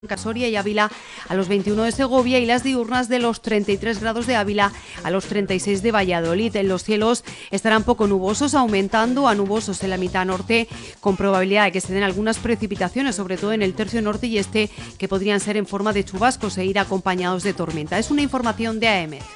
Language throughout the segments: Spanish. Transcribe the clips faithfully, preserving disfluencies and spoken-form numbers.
Soria y Ávila a los veintiuno de Segovia y las diurnas de los treinta y tres grados de Ávila a los treinta y seis de Valladolid. En los cielos estarán poco nubosos, aumentando a nubosos en la mitad norte, con probabilidad de que se den algunas precipitaciones, sobre todo en el tercio norte y este, que podrían ser en forma de chubascos e ir acompañados de tormenta. Es una información de A E M E T.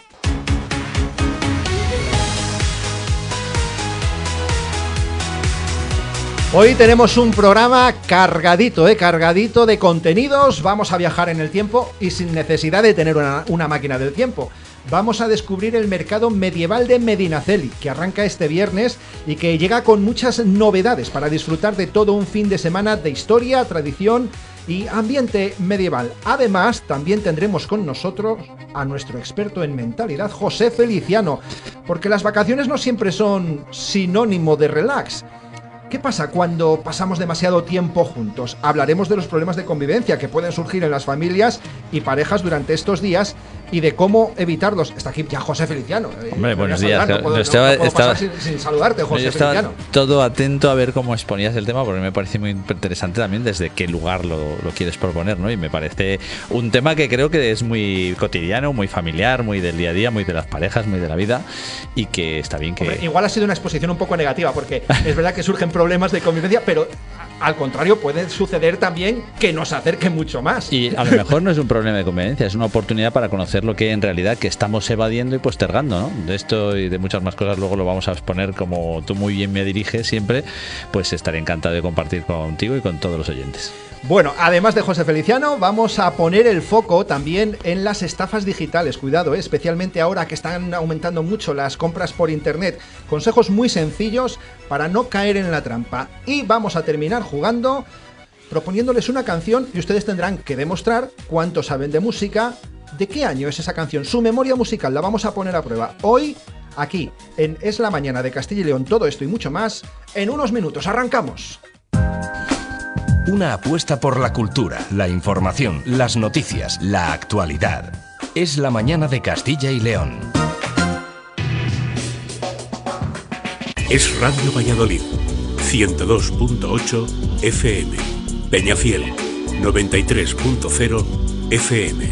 Hoy tenemos un programa cargadito, eh, cargadito de contenidos. Vamos a viajar en el tiempo y sin necesidad de tener una, una máquina del tiempo. Vamos a descubrir el mercado medieval de Medinaceli, que arranca este viernes y que llega con muchas novedades para disfrutar de todo un fin de semana de historia, tradición y ambiente medieval. Además, también tendremos con nosotros a nuestro experto en mentalidad, José Feliciano, porque las vacaciones no siempre son sinónimo de relax. ¿Qué pasa cuando pasamos demasiado tiempo juntos? Hablaremos de los problemas de convivencia que pueden surgir en las familias y parejas durante estos días y de cómo evitarlos. Está aquí ya José Feliciano. Hombre, buenos días. No puedo, estaba, no puedo estaba, pasar sin, sin saludarte, José yo estaba Feliciano. Todo atento a ver cómo exponías el tema, porque me parece muy interesante también desde qué lugar lo, lo quieres proponer, ¿no? Y me parece un tema que creo que es muy cotidiano, muy familiar, muy del día a día, muy de las parejas, muy de la vida, y que está bien que... Hombre, igual ha sido una exposición un poco negativa, porque es verdad que surgen problemas de convivencia, pero al contrario puede suceder también que nos acerque mucho más. Y a lo mejor no es un problema de convivencia, es una oportunidad para conocer lo que en realidad que estamos evadiendo y postergando, ¿no? De esto y de muchas más cosas luego lo vamos a exponer, como tú muy bien me diriges siempre, pues estaré encantado de compartir contigo y con todos los oyentes. Bueno, además de José Feliciano, vamos a poner el foco también en las estafas digitales. Cuidado, ¿eh? Especialmente ahora que están aumentando mucho las compras por internet. Consejos muy sencillos para no caer en la trampa. Y vamos a terminar jugando, proponiéndoles una canción y ustedes tendrán que demostrar cuánto saben de música, de qué año es esa canción, su memoria musical. La vamos a poner a prueba hoy, aquí, en Es la Mañana de Castilla y León. Todo esto y mucho más en unos minutos. ¡Arrancamos! Una apuesta por la cultura, la información, las noticias, la actualidad. Es la Mañana de Castilla y León. Es Radio Valladolid, ciento dos punto ocho F M. Peñafiel, noventa y tres punto cero F M.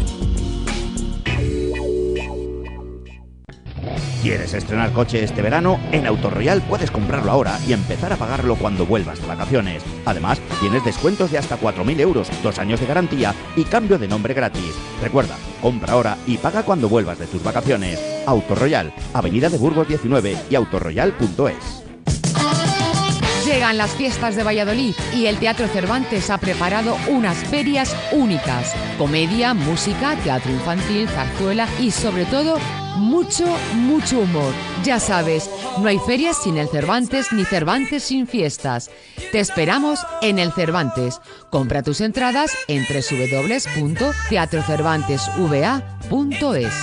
¿Quieres estrenar coche este verano? En Autoroyal puedes comprarlo ahora y empezar a pagarlo cuando vuelvas de vacaciones. Además, tienes descuentos de hasta cuatro mil euros, dos años de garantía y cambio de nombre gratis. Recuerda, compra ahora y paga cuando vuelvas de tus vacaciones. Autoroyal, Avenida de Burgos diecinueve y autoroyal punto es. Llegan las fiestas de Valladolid y el Teatro Cervantes ha preparado unas ferias únicas. Comedia, música, teatro infantil, zarzuela y sobre todo mucho, mucho humor. Ya sabes, no hay ferias sin el Cervantes ni Cervantes sin fiestas. Te esperamos en el Cervantes. Compra tus entradas en doble u doble u doble u punto teatro cervantes v a punto es.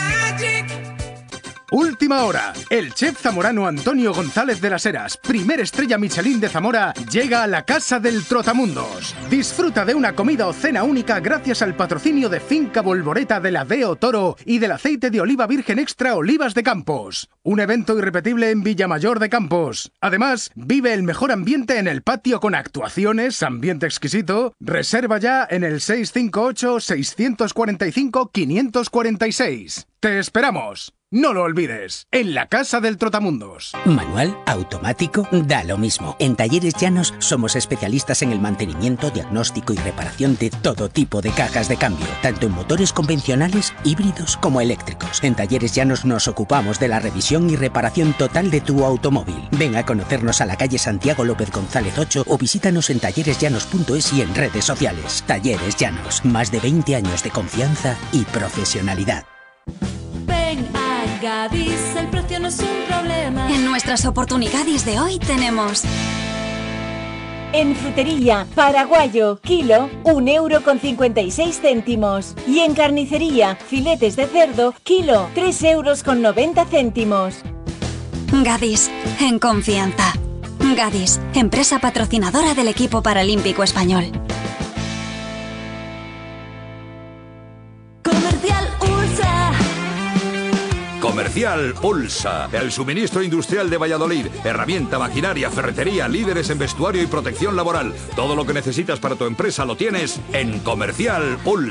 Última hora. El chef zamorano Antonio González de las Heras, primer estrella Michelin de Zamora, llega a la Casa del Trotamundos. Disfruta de una comida o cena única gracias al patrocinio de Finca Volvoreta de la Deo Toro y del aceite de oliva virgen extra Olivas de Campos. Un evento irrepetible en Villamayor de Campos. Además, vive el mejor ambiente en el patio con actuaciones, ambiente exquisito. Reserva ya en el seis cinco ocho, seis cuatro cinco, cinco cuatro seis. ¡Te esperamos! No lo olvides, en la Casa del Trotamundos. Manual, automático, da lo mismo. En Talleres Llanos somos especialistas en el mantenimiento, diagnóstico y reparación de todo tipo de cajas de cambio, tanto en motores convencionales, híbridos como eléctricos. En Talleres Llanos nos ocupamos de la revisión y reparación total de tu automóvil. Ven a conocernos a la calle Santiago López González ocho o visítanos en talleres llanos punto es y en redes sociales. Talleres Llanos, más de veinte años de confianza y profesionalidad. Gadis, el precio no es un problema. En nuestras oportunidades de hoy tenemos... En frutería, paraguayo, kilo, un euro con cincuenta y seis céntimos. Y en carnicería, filetes de cerdo, kilo, tres euros con noventa céntimos. Gadis, en confianza. Gadis, empresa patrocinadora del equipo paralímpico español. Comercial Ulsa, el suministro industrial de Valladolid, herramienta, maquinaria, ferretería, líderes en vestuario y protección laboral. Todo lo que necesitas para tu empresa lo tienes en Comercial Ulsa.